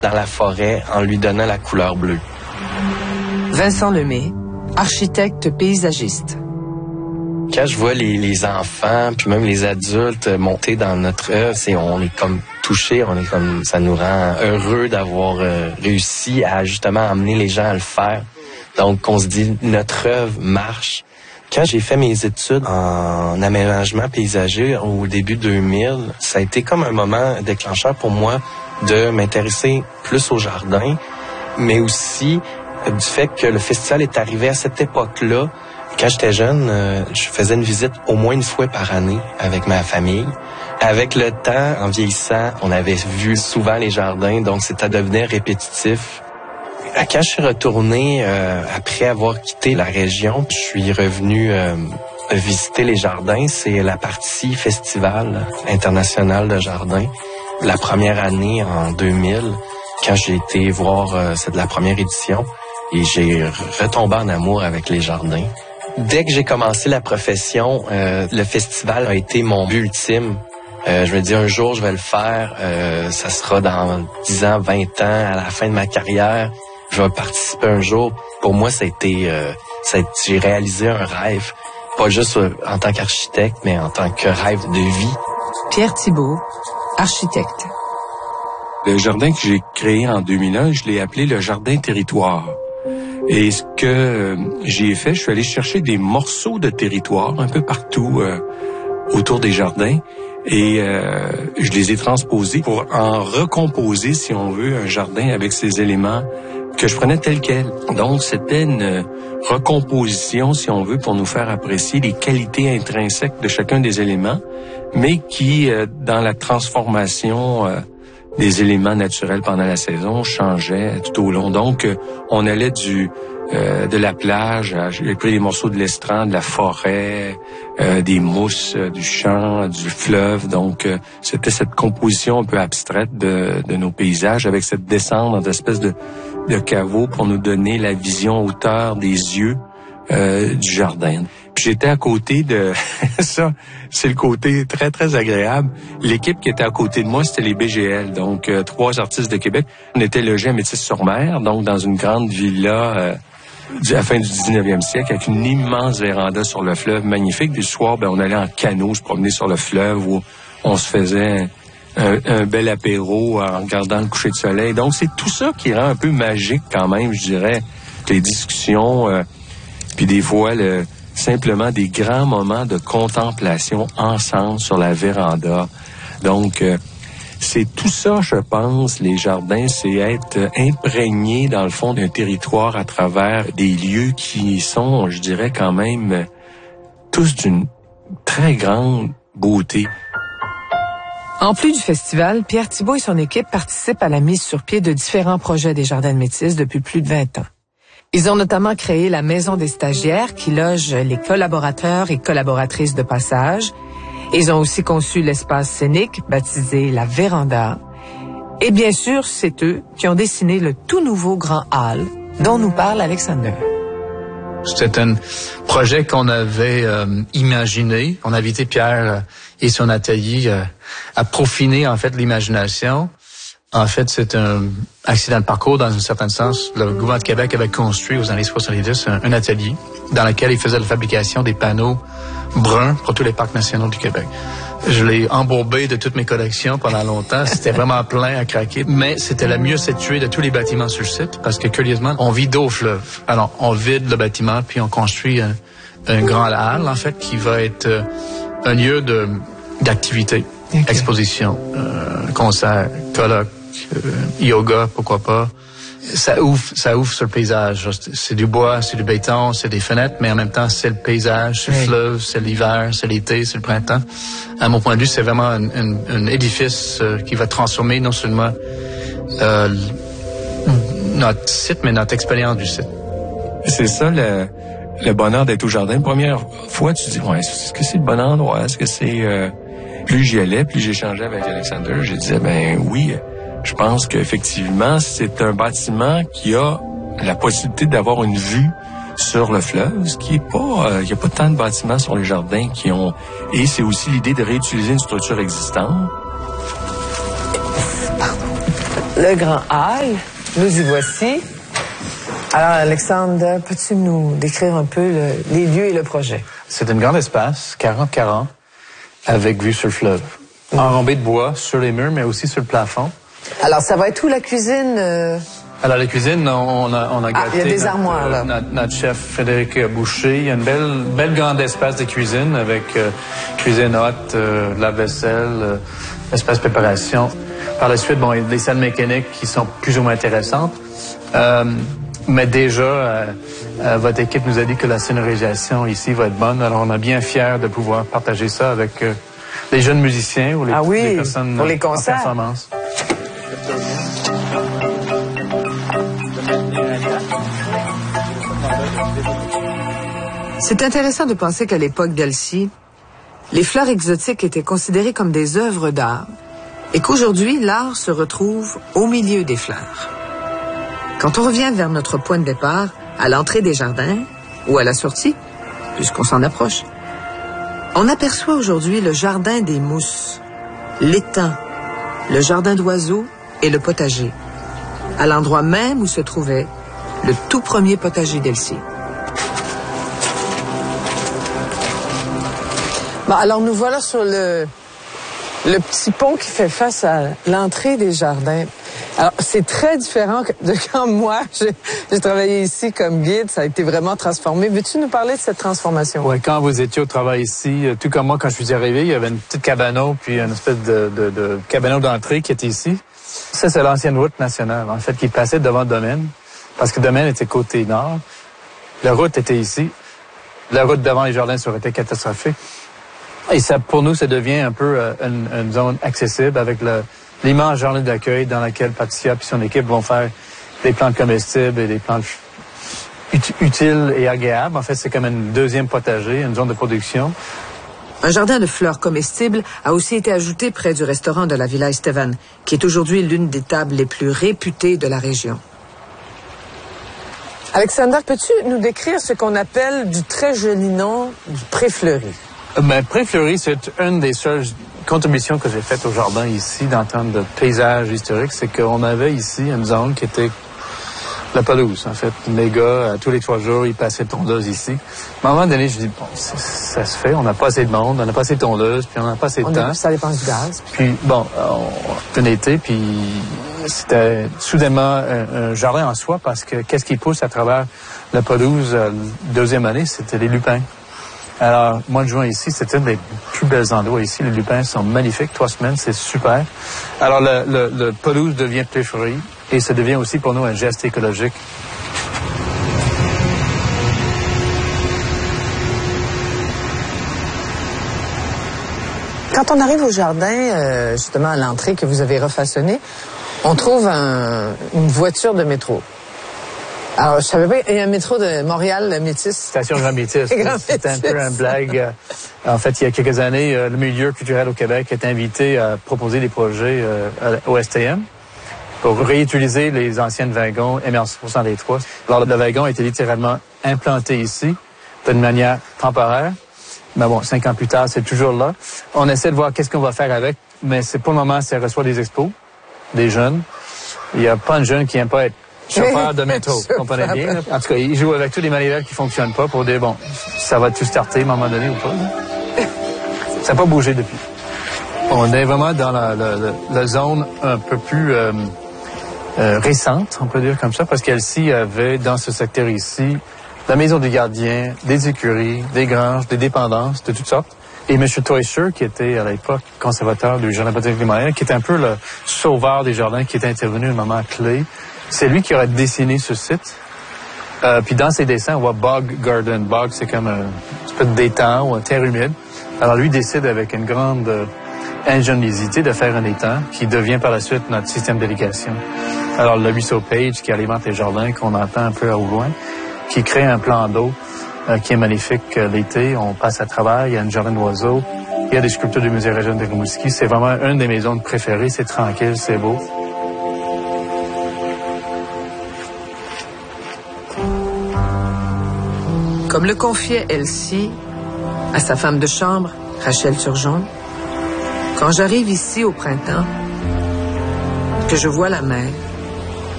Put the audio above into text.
dans la forêt en lui donnant la couleur bleue. Vincent Lemay, architecte paysagiste. Quand je vois les enfants, puis même les adultes monter dans notre œuvre, on est comme touché, ça nous rend heureux d'avoir réussi à justement amener les gens à le faire. Donc, on se dit, notre œuvre marche. Quand j'ai fait mes études en aménagement paysager au début 2000, ça a été comme un moment déclencheur pour moi de m'intéresser plus au jardin, mais aussi du fait que le festival est arrivé à cette époque-là. Quand j'étais jeune, je faisais une visite au moins une fois par année avec ma famille. Avec le temps, en vieillissant, on avait vu souvent les jardins, donc c'était devenu répétitif. Quand je suis retourné, après avoir quitté la région, je suis revenu visiter les jardins. C'est la partie festival international de jardins. La première année, en 2000, quand j'ai été voir, c'est de la première édition, et j'ai retombé en amour avec les jardins. Dès que j'ai commencé la profession, le festival a été mon but ultime. Je me dis, un jour, je vais le faire. Ça sera dans 10 ans, 20 ans, à la fin de ma carrière. Je vais participer un jour. Pour moi, j'ai réalisé un rêve. Pas juste en tant qu'architecte, mais en tant que rêve de vie. Pierre Thibault, architecte. Le jardin que j'ai créé en 2001, je l'ai appelé le Jardin Territoire. Et ce que j'ai fait, je suis allé chercher des morceaux de territoire un peu partout autour des jardins et je les ai transposés pour en recomposer, si on veut, un jardin avec ces éléments que je prenais tels quels. Donc, c'était une recomposition, si on veut, pour nous faire apprécier les qualités intrinsèques de chacun des éléments, mais qui, dans la transformation des éléments naturels pendant la saison, changeaient tout au long. Donc, on allait de la plage, j'ai pris des morceaux de l'estran, de la forêt, des mousses, du champ, du fleuve. Donc, c'était cette composition un peu abstraite de nos paysages avec cette descente en espèce de caveau pour nous donner la vision hauteur des yeux du jardin. Puis j'étais à côté de ça, c'est le côté très très agréable. L'équipe qui était à côté de moi, c'était les BGL, donc 3 artistes de Québec. On était logés à Métis-sur-Mer, donc dans une grande villa à la fin du 19e siècle, avec une immense véranda sur le fleuve, magnifique. Puis le soir, on allait en canot se promener sur le fleuve où on se faisait un bel apéro en regardant le coucher de soleil. Donc c'est tout ça qui rend un peu magique quand même, je dirais, les discussions, puis des fois simplement des grands moments de contemplation ensemble sur la véranda. Donc, c'est tout ça, je pense, les jardins, c'est être imprégné, dans le fond, d'un territoire à travers des lieux qui sont, je dirais, quand même, tous d'une très grande beauté. En plus du festival, Pierre Thibault et son équipe participent à la mise sur pied de différents projets des Jardins de Métis depuis plus de 20 ans. Ils ont notamment créé la Maison des stagiaires qui loge les collaborateurs et collaboratrices de passage. Ils ont aussi conçu l'espace scénique baptisé la Véranda. Et bien sûr, c'est eux qui ont dessiné le tout nouveau grand hall dont nous parle Alexander. C'était un projet qu'on avait imaginé. On a invité Pierre et son atelier à peaufiner en fait l'imagination. En fait, c'est un accident de parcours dans un certain sens. Le gouvernement de Québec avait construit aux années 70 un atelier dans lequel il faisait la fabrication des panneaux bruns pour tous les parcs nationaux du Québec. Je l'ai embourbé de toutes mes collections pendant longtemps. C'était vraiment plein à craquer. Mais c'était le mieux situé de tous les bâtiments sur le site parce que, curieusement, on vit d'eau au fleuve. Alors, on vide le bâtiment puis on construit un grand hall, en fait, qui va être un lieu d'activité, exposition, concert, colloque, yoga, pourquoi pas. Ça ouvre sur le paysage. C'est du bois, c'est du béton, c'est des fenêtres, mais en même temps, c'est le paysage, c'est le fleuve, c'est l'hiver, c'est l'été, c'est le printemps. À mon point de vue, c'est vraiment un édifice qui va transformer non seulement notre site, mais notre expérience du site. C'est ça le bonheur d'être au jardin. Première fois, tu te dis, est-ce que c'est le bon endroit? Est-ce que c'est... Plus j'y allais, plus j'échangeais avec Alexander, je disais, oui... Je pense qu'effectivement, c'est un bâtiment qui a la possibilité d'avoir une vue sur le fleuve, ce qui est pas, il y a pas tant de bâtiments sur les jardins qui ont, et c'est aussi l'idée de réutiliser une structure existante. Le grand hall, nous y voici. Alors, Alexandre, peux-tu nous décrire un peu les lieux et le projet? C'est un grand espace, 40-40, avec vue sur le fleuve. Enrobé de bois sur les murs, mais aussi sur le plafond. Alors, ça va être où la cuisine? Alors, la cuisine, on a gâté il y a des armoires, là. Notre chef Frédéric Boucher. Il y a une belle grande espace de cuisine avec cuisine haute, lave-vaisselle, espace préparation. Par la suite, bon, il y a des salles mécaniques qui sont plus ou moins intéressantes. Mais déjà, votre équipe nous a dit que la sonorisation ici va être bonne. Alors, on est bien fiers de pouvoir partager ça avec les jeunes musiciens ou les personnes pour les concerts. en performance. C'est intéressant de penser qu'à l'époque d'Elsie, les fleurs exotiques étaient considérées comme des œuvres d'art et qu'aujourd'hui, l'art se retrouve au milieu des fleurs. Quand on revient vers notre point de départ, à l'entrée des jardins ou à la sortie, puisqu'on s'en approche, on aperçoit aujourd'hui le jardin des mousses, l'étang, le jardin d'oiseaux et le potager, à l'endroit même où se trouvait le tout premier potager d'Elsie. Bon, alors nous voilà sur le petit pont qui fait face à l'entrée des jardins. Alors, c'est très différent de quand moi, j'ai travaillé ici comme guide. Ça a été vraiment transformé. Veux-tu nous parler de cette transformation? Oui, quand vous étiez au travail ici, tout comme moi, quand je suis arrivé, il y avait une petite cabanon, puis une espèce de cabanon d'entrée qui était ici. Ça, c'est l'ancienne route nationale, en fait, qui passait devant le domaine, parce que le domaine était côté nord. La route était ici. La route devant les jardins, ça aurait été catastrophique. Et ça, pour nous, ça devient un peu une zone accessible avec l'immense journée d'accueil dans laquelle Patricia et son équipe vont faire des plantes comestibles et des plantes utiles et agréables. En fait, c'est comme un deuxième potager, une zone de production. Un jardin de fleurs comestibles a aussi été ajouté près du restaurant de la Villa Estevan, qui est aujourd'hui l'une des tables les plus réputées de la région. Alexander, peux-tu nous décrire ce qu'on appelle du très joli nom du Pré-Fleuri? Pré-Fleuri, c'est une des seules contributions que j'ai faites au jardin ici, dans termes de paysage historique, c'est qu'on avait ici une zone qui était la pelouse. En fait, les gars, tous les 3 jours, ils passaient tondeuse ici. Mais à un moment donné, je dis, bon, ça se fait, on n'a pas assez de monde, on n'a pas assez de tondeuse, puis on n'a pas assez de temps. Ça dépend du gaz. Puis, bon, on été, puis c'était soudainement un jardin en soi, parce que qu'est-ce qui pousse à travers la pelouse, deuxième année, c'était les lupins. Alors, mois de juin ici, c'est un des plus bels endroits ici. Les lupins sont magnifiques. 3 semaines, c'est super. Alors, le pelouse devient Pré-Fleuri et ça devient aussi pour nous un geste écologique. Quand on arrive au jardin, justement à l'entrée que vous avez refaçonné, on trouve une voiture de métro. Alors, je savais pas, il y a un métro de Montréal, le Métis. Station Grand Métis. C'était un peu une blague. En fait, il y a quelques années, le milieu culturel au Québec est invité à proposer des projets au STM pour réutiliser les anciennes wagons MR63. Alors, le wagon a été littéralement implanté ici d'une manière temporaire. Mais bon, 5 ans plus tard, c'est toujours là. On essaie de voir qu'est-ce qu'on va faire avec, mais c'est pour le moment, ça reçoit des expos, des jeunes. Il n'y a pas de jeunes qui n'aiment pas être chauffeur de métro, vous comprenez bien. En tout cas, ils jouent avec tous les manivelles qui fonctionnent pas pour dire, bon, ça va tout starter à un moment donné ou pas. Ça n'a pas bougé depuis. On est vraiment dans la zone un peu plus récente, on peut dire comme ça, parce qu'Elsie avait dans ce secteur ici la maison des gardiens, des écuries, des granges, des dépendances de toutes sortes. Et M. Teuscher, qui était à l'époque conservateur du Jardin botanique de Montréal, qui était un peu le sauveur des jardins, qui était intervenu à un moment clé, c'est lui qui aurait dessiné ce site. Puis dans ses dessins, on voit Bog Garden. Bog, c'est comme un peu d'étang ou une terre humide. Alors lui décide avec une grande ingéniosité de faire un étang qui devient par la suite notre système d'irrigation. Alors le ruisseau Page qui alimente les jardins qu'on entend un peu au loin, qui crée un plan d'eau qui est magnifique l'été. On passe à travers, il y a un jardin d'oiseaux, il y a des sculptures du musée régional de Rimouski. C'est vraiment une des maisons préférées. C'est tranquille, c'est beau. Comme le confiait Elsie à sa femme de chambre, Rachel Turgeon, quand j'arrive ici au printemps, que je vois la mer,